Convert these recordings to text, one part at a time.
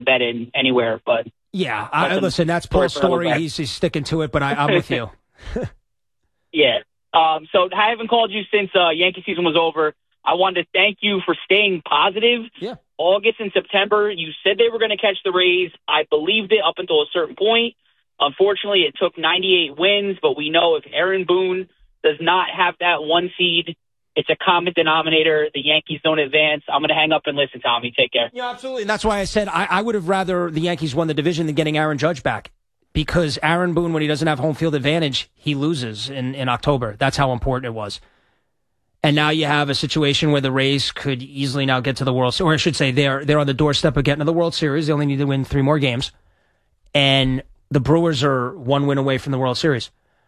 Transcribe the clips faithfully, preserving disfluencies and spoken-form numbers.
bet in anywhere. But yeah, I, listen, that's Paul's story. He's, he's sticking to it, but I, I'm with you. yeah. Um, so I haven't called you since uh, Yankee season was over. I wanted to thank you for staying positive. Yeah. August and September, you said they were going to catch the Rays. I believed it up until a certain point. Unfortunately, it took ninety-eight wins, but we know if Aaron Boone does not have that one seed, it's a common denominator. The Yankees don't advance. I'm going to hang up and listen, Tommy. Take care. Yeah, absolutely. And that's why I said I, I would have rather the Yankees won the division than getting Aaron Judge back. Because Aaron Boone, when he doesn't have home field advantage, he loses in, in October. That's how important it was. And now you have a situation where the Rays could easily now get to the World Series. Or I should say they're, they're on the doorstep of getting to the World Series. They only need to win three more games. And the Brewers are one win away from the World Series.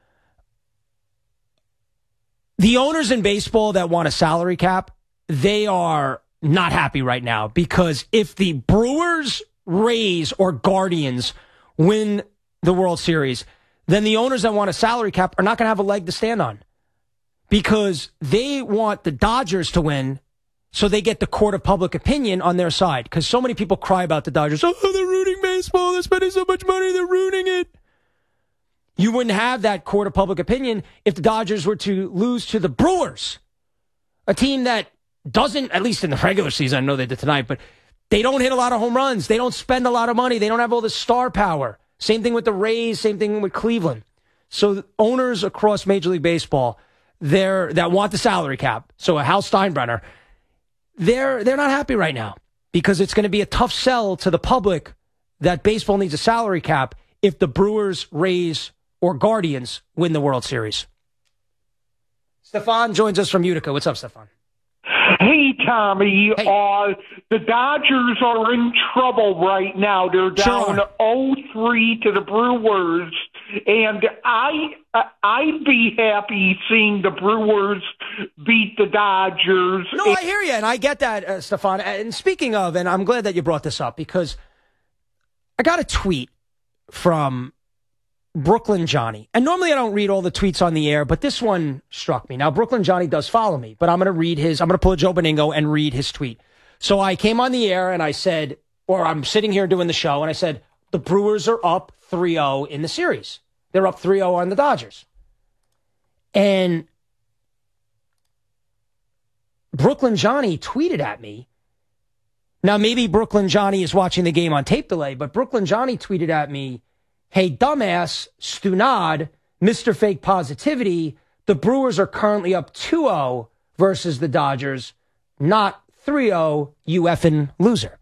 The owners in baseball that want a salary cap, they are not happy right now. Because if the Brewers, Rays, or Guardians win the World Series, then the owners that want a salary cap are not going to have a leg to stand on. Because they want the Dodgers to win so they get the court of public opinion on their side. Because so many people cry about the Dodgers. Oh, they're ruining baseball. They're spending so much money. They're ruining it. You wouldn't have that court of public opinion if the Dodgers were to lose to the Brewers, a team that doesn't, at least in the regular season, I know they did tonight, but they don't hit a lot of home runs. They don't spend a lot of money. They don't have all the star power. Same thing with the Rays. Same thing with Cleveland. So owners across Major League Baseball, They're, that want the salary cap, so a Hal Steinbrenner, they're, they're not happy right now because it's going to be a tough sell to the public that baseball needs a salary cap if the Brewers, Rays, or Guardians win the World Series. Stefan joins us from Utica. What's up, Stefan? Hey, Tommy. Hey. Uh, the Dodgers are in trouble right now. They're down Sure. oh three to the Brewers. And I, I'd be happy seeing the Brewers beat the Dodgers. No, I hear you, and I get that, uh, Stefan. And speaking of, and I'm glad that you brought this up, because I got a tweet from Brooklyn Johnny. And normally I don't read all the tweets on the air, but this one struck me. Now, Brooklyn Johnny does follow me, but I'm going to read his, I'm going to pull a Joe Beningo and read his tweet. So I came on the air and I said, or I'm sitting here doing the show, and I said, the Brewers are up three oh in the series. They're up three oh on the Dodgers. And Brooklyn Johnny tweeted at me. Now, maybe Brooklyn Johnny is watching the game on tape delay, but Brooklyn Johnny tweeted at me, hey, dumbass, Stunad, Mister Fake Positivity, the Brewers are currently up two oh versus the Dodgers, not three oh, you effing loser.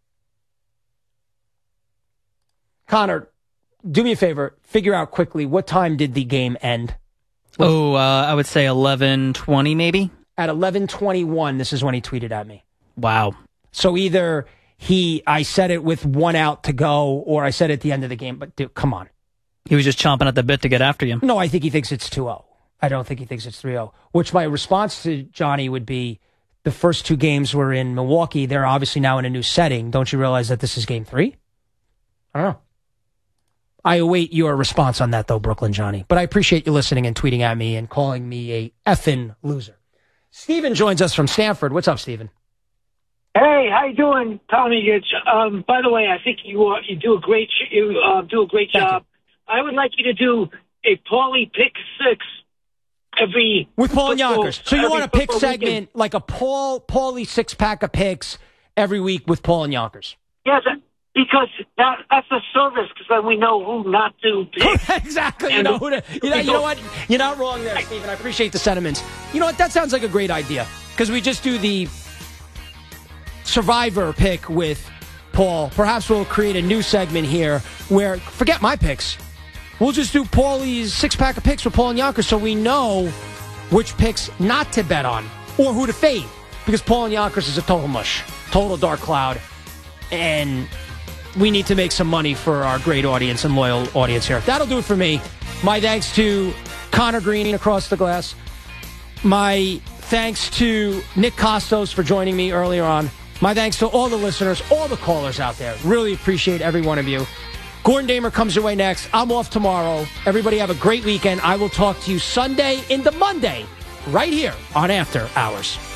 Connor, do me a favor, figure out quickly, what time did the game end? Oh, uh, I would say eleven twenty maybe. At eleven twenty-one, this is when he tweeted at me. Wow. So either he, I said it with one out to go, or I said it at the end of the game, but dude, come on. He was just chomping at the bit to get after you. No, I think he thinks it's two oh. I don't think he thinks it's three oh, which my response to Johnny would be, the first two games were in Milwaukee. They're obviously now in a new setting. Don't you realize that this is game three? I don't know. I await your response on that, though, Brooklyn Johnny. But I appreciate you listening and tweeting at me and calling me a effing loser. Steven joins us from Stanford. What's up, Steven? Hey, how you doing, Tommy? It's, um, by the way, I think you uh, you do a great you uh, do a great Thank job. You. I would like you to do a Paulie pick six every with Paul and football, Yonkers. So you want a pick segment weekend. like a Paul Paulie six pack of picks every week with Paul and Yonkers? Yes, because that that's a service. Because then we know who not to pick. Exactly. You And know who to, you know, you know what? You're not wrong there, Steven. I appreciate the sentiments. You know what? That sounds like a great idea because we just do the Survivor pick with Paul. Perhaps we'll create a new segment here where, forget my picks. We'll just do Paulie's six-pack of picks with Paul and Yonkers so we know which picks not to bet on or who to fade. Because Paul and Yonkers is a total mush, total dark cloud, and we need to make some money for our great audience and loyal audience here. That'll do it for me. My thanks to Connor Green across the glass. My thanks to Nick Costos for joining me earlier on. My thanks to all the listeners, all the callers out there. Really appreciate every one of you. Gordon Damer comes your way next. I'm off tomorrow. Everybody have a great weekend. I will talk to you Sunday into Monday right here on After Hours.